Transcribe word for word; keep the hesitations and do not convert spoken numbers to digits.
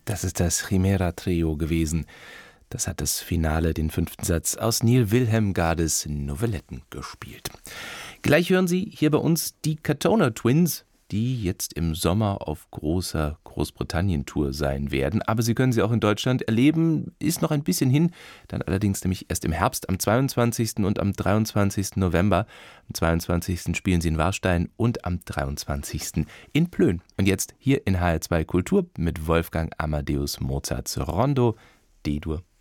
Das ist das Chimera Trio gewesen. Das hat das Finale, den fünften Satz aus Neil Wilhelm Gades Novelletten gespielt. Gleich hören Sie hier bei uns die Katona Twins, die jetzt im Sommer auf großer Großbritannien-Tour sein werden. Aber Sie können sie auch in Deutschland erleben. Ist noch ein bisschen hin, dann allerdings nämlich erst im Herbst, am zweiundzwanzigsten und am dreiundzwanzigsten November. Am zweiundzwanzigsten spielen sie in Warstein und am dreiundzwanzigsten in Plön. Und jetzt hier in H R zwei Kultur mit Wolfgang Amadeus Mozarts Rondo D-Dur